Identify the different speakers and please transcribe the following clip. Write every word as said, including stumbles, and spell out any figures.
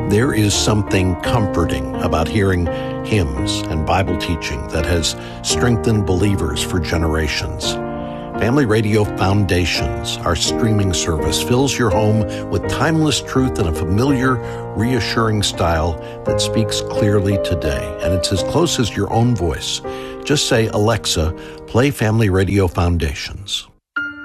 Speaker 1: There is something comforting about hearing hymns and Bible teaching that has strengthened believers for generations. Family Radio Foundations, our streaming service, fills your home with timeless truth in a familiar, reassuring style that speaks clearly today. And it's as close as your own voice. Just say, Alexa, play Family Radio Foundations.